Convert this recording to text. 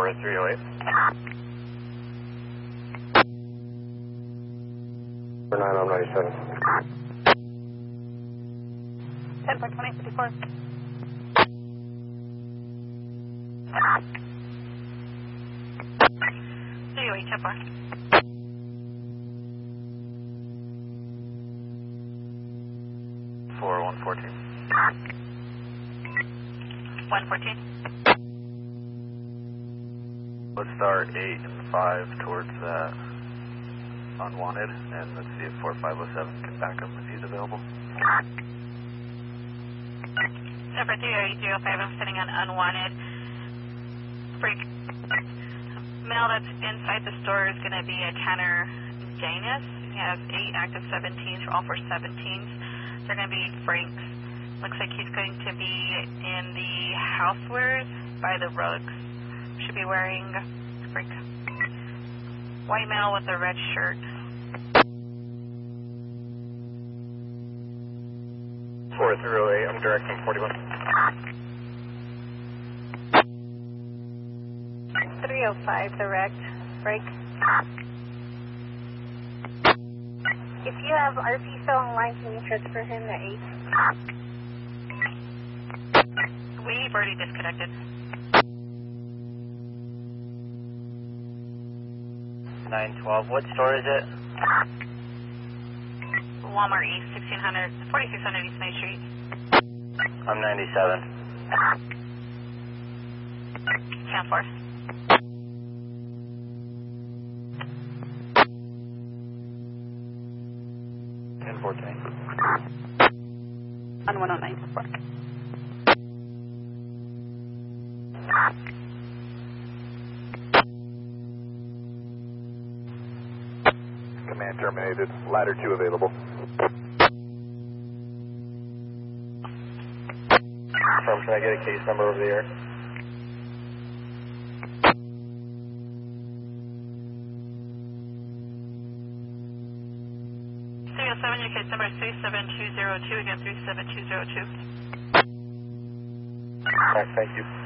4308. 9 on 97. 10 for 2054. 308, 10 for. 114. 114. Let's start 8 and 5 towards unwanted, and let's see if 4507 can back up if he's available. Number 30805, I'm sitting on unwanted. Freak. Male that's inside the store is going to be a Tanner Janus. He has 8 active 17s, all for 17s. They're going to be Franks. Looks like he's going to be in the housewares by the rugs. Should be wearing freak. White male with a red shirt. 4308, I'm directing 41. 305 direct. Break. If you have RP still online, can you transfer him to 8? We've already disconnected. 912, what store is it? Walmart East, 4600 East Main Street. I'm 97. 10-4. On 109, 10-4. Command terminated. Ladder 2 available. Can I get a case number over the air? 307, your case number is 37202, again 37202. Alright, thank you.